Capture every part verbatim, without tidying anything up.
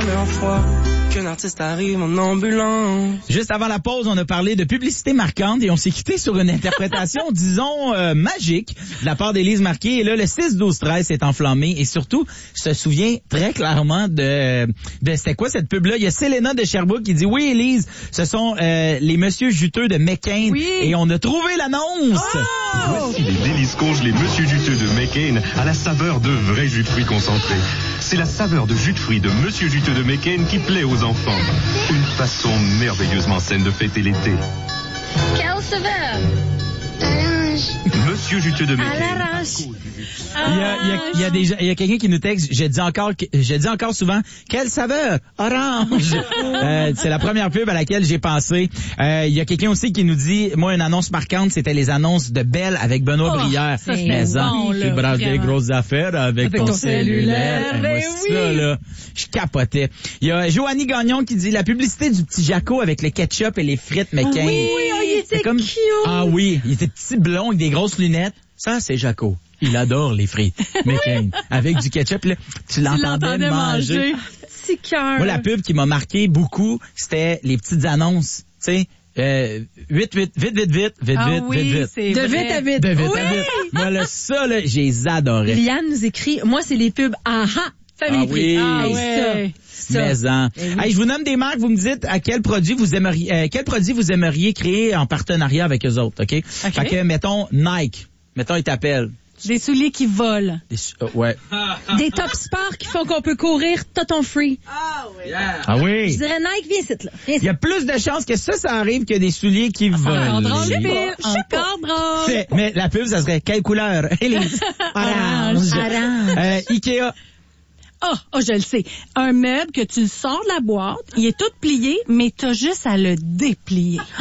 première fois qu'un artiste arrive en ambulance. Juste avant la pause, on a parlé de publicité marquante et on s'est quitté sur une interprétation, disons, euh, magique de la part d'Élise Marquis. Et là, le six douze treize s'est enflammé et surtout, je me souviens très clairement de, de c'était quoi cette pub-là? Il y a Selena de Sherbrooke qui dit, oui, Élise, ce sont euh, les Monsieur Juteux de McCain. Oui. Et on a trouvé l'annonce. Oh! Voici les délices congelés Monsieur Juteux de McCain à la saveur de vrai jus de fruits concentré. C'est la saveur de jus de fruits de Monsieur Juteux de McCain qui plaît aux enfants. Une façon merveilleusement saine de fêter l'été. Quelle saveur? Orange. Monsieur Juteux de À McCain. l'orange. Il y a, il y a, il y a des gens- il y a quelqu'un qui nous texte, je dis encore, je dis encore souvent, quelle saveur? Orange! euh, c'est la première pub à laquelle j'ai pensé. Euh, il y a quelqu'un aussi qui nous dit, moi, une annonce marquante, c'était les annonces de Belle avec Benoît Oh, Brière. ça, c'est Maison, bon, là, tu braves des vraiment. grosses affaires avec, Avec ton, ton cellulaire. cellulaire, Eh, ben moi, oui. ça, là, je capotais. Il y a Joanie Gagnon qui dit, la publicité du petit Jaco avec le ketchup et les frites McCain. Oui, oh, il était C'est comme, cute. ah oui, il était petit blond avec des grosses lunettes. Ça, c'est Jaco. Il adore les frites McCain. Avec du ketchup, là, tu Tu l'entendais l'entendais manger. manger. Petit cœur. Moi, la pub qui m'a marqué beaucoup, c'était les petites annonces. Tu sais, euh, vite, vite, vite, vite, vite, vite, Ah vite, oui, vite, vite. c'est De vrai. vite à vite. De vite Oui. à vite. Moi, là, ça, là, j'ai les adorais. Liane nous écrit, moi, c'est les pubs Aha, Family Ah oui. Prix. Ah Hey, ouais. ça. Maison. Eh oui. Hey, je vous nomme des marques, vous me dites à quel produit vous aimeriez, euh, quel produit vous aimeriez créer en partenariat avec eux autres, OK? Fait que, mettons, Nike. Mettons, ils t'appellent. Des souliers qui volent. Des su- euh, ouais. Des top sports qui font qu'on peut courir toton free. Ah Je oui. dirais Nike, viens ici, là. Viens Il ici. y a plus de chances que ça, ça arrive que des souliers qui Encore volent. drôle, sais Bill. pas, je sais Encore drôle. C'est- Mais la pub, ça serait quelle couleur? Élise. Orange. Orange. Euh, Ikea. Oh, oh, je le sais. Un meuble que tu sors de la boîte, il est tout plié, mais t'as juste à le déplier. T'as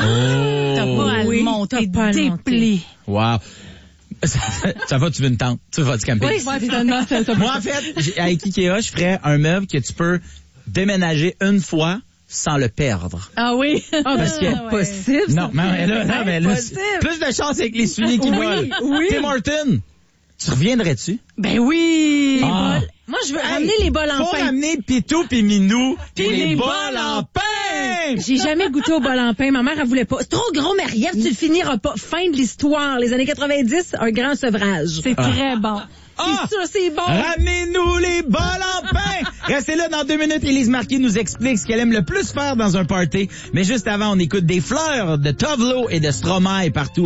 pas à oui, le monter, t'as pas à le monter. déplier. Wow. Ça, ça va, tu veux une tente. Tu vas du camping. Oui, ouais, finalement, t'as t'as Moi, en fait, j'ai- avec Ikea, je ferais un meuble que tu peux déménager une fois sans le perdre. Ah oui. Parce que- Ah ouais. Possible. Non, mais là, non, mais là, Impossible. plus de chance avec les souliers qui Oui, volent. oui. Tim Horton, tu reviendrais-tu? Ben oui. Ah. Moi, je veux Hey, ramener les bols en Faut pain. ramener Pitou pis Minou pis Pis les, les bols bols en en pain! J'ai jamais goûté au bol en pain. Ma mère, elle voulait pas. C'est trop gros, Marie-Ève, tu le finiras pas. Fin de l'histoire. Les années quatre-vingt-dix, un grand sevrage. C'est très bon. Ah! C'est ça, c'est bon. Ramenez-nous les bols en pain! Restez là dans deux minutes. Élise Marquis nous explique ce qu'elle aime le plus faire dans un party. Mais juste avant, on écoute des fleurs de Tovlo et de Stromae partout.